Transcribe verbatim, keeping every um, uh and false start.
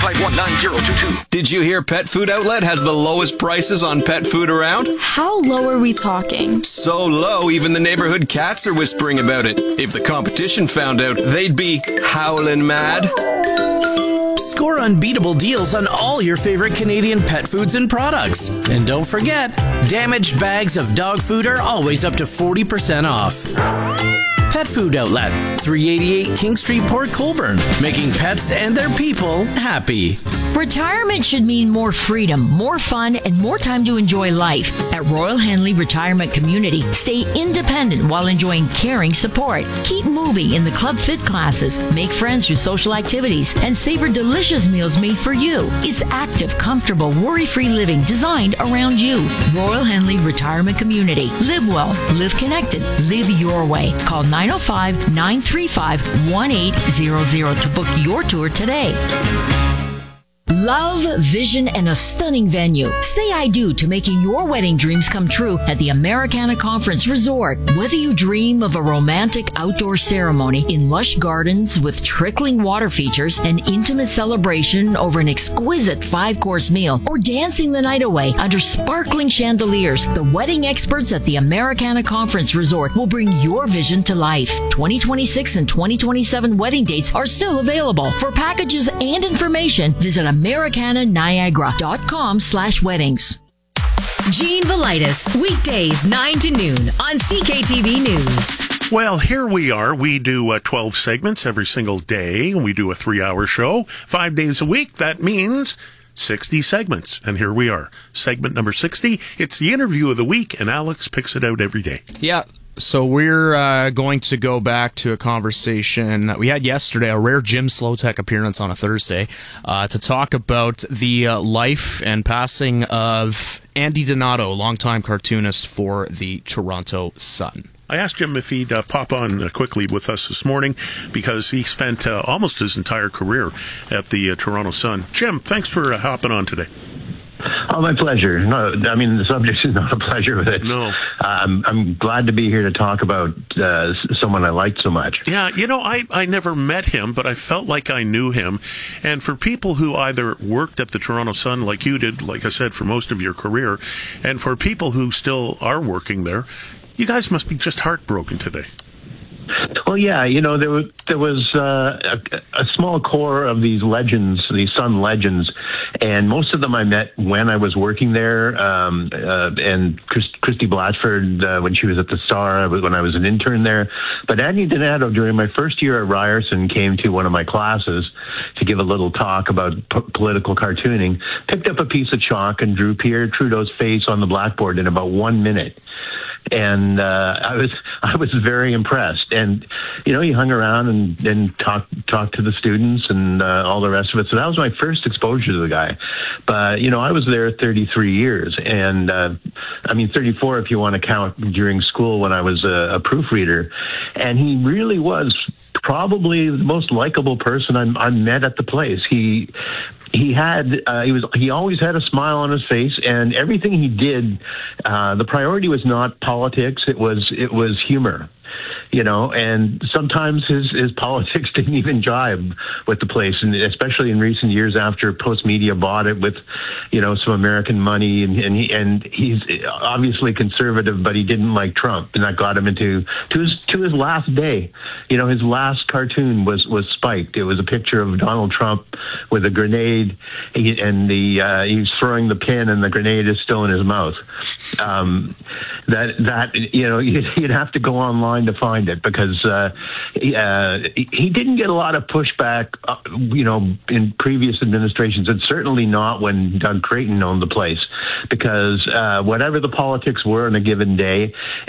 five one, nine zero two two. Did you hear Pet Food Outlet has the lowest prices on pet food around? How low are we talking? So low, even the neighborhood cats are whispering about it. If the competition found out, they'd be howling mad. Score unbeatable deals on all your favorite Canadian pet foods and products. And don't forget, damaged bags of dog food are always up to forty percent off. Pet Food Outlet, three eighty-eight King Street, Port Colborne, making pets and their people happy. Retirement should mean more freedom, more fun, and more time to enjoy life. At Royal Henley Retirement Community, stay independent while enjoying caring support. Keep moving in the Club Fit classes, make friends through social activities, and savor delicious meals made for you. It's active, comfortable, worry-free living designed around you. Royal Henley Retirement Community. Live well, live connected, live your way. Call nine oh five, nine three five, one eight zero zero to book your tour today. Love, vision, and a stunning venue. Say I do to making your wedding dreams come true at the Americana Conference Resort. Whether you dream of a romantic outdoor ceremony in lush gardens with trickling water features, an intimate celebration over an exquisite five-course meal, or dancing the night away under sparkling chandeliers, the wedding experts at the Americana Conference Resort will bring your vision to life. twenty twenty-six and twenty twenty-seven wedding dates are still available. For packages and information, visit Americana Niagara dot com slash weddings. Gene Velitis, weekdays nine to noon on C K T V News. Well, here we are. We do uh, twelve segments every single day. We do a three-hour show, five days a week. That means sixty segments. And here we are. Segment number sixty. It's the interview of the week, and Alex picks it out every day. Yeah. So we're uh, going to go back to a conversation that we had yesterday, a rare Jim Slowtek appearance on a Thursday, uh, to talk about the uh, life and passing of Andy Donato, longtime cartoonist for the Toronto Sun. I asked him if he'd uh, pop on uh, quickly with us this morning because he spent uh, almost his entire career at the uh, Toronto Sun. Jim, thanks for uh, hopping on today. Oh, my pleasure. No, I mean, the subject is not a pleasure with it. No. Uh, I'm, I'm glad to be here to talk about uh, someone I liked so much. Yeah, you know, I, I never met him, but I felt like I knew him. And for people who either worked at the Toronto Sun like you did, like I said, for most of your career, and for people who still are working there, you guys must be just heartbroken today. Well, yeah, you know, there was there was uh, a, a small core of these legends, these Sun legends, and most of them I met when I was working there. Um, uh, and Chris, Christy Blatchford uh, when she was at the Star, when I was an intern there. But Andy Donato, during my first year at Ryerson, came to one of my classes to give a little talk about p- political cartooning. Picked up a piece of chalk and drew Pierre Trudeau's face on the blackboard in about one minute. And uh, I was I was very impressed. And, you know, he hung around and, and talked talked to the students and uh, all the rest of it. So that was my first exposure to the guy. But, you know, I was there thirty-three years. And, uh, I mean, thirty-four if you want to count during school when I was a, a proofreader. And he really was probably the most likable person I, I met at the place. He... He had, uh, he was, he always had a smile on his face, and everything he did, uh, the priority was not politics. It was, it was humor, you know, and sometimes his, his politics didn't even jibe with the place. And especially in recent years after Postmedia bought it with, you know, some American money, and, and he, and he's obviously conservative, but he didn't like Trump, and that got him into, to his, to his last day. You know, his last cartoon was, was spiked. It was a picture of Donald Trump with a grenade. He, and the uh, he's throwing the pin, and the grenade is still in his mouth. Um, that that you know you'd, you'd have to go online to find it, because uh, he, uh, he didn't get a lot of pushback, uh, you know, in previous administrations, and certainly not when Doug Creighton owned the place, because uh, whatever the politics were on a given day,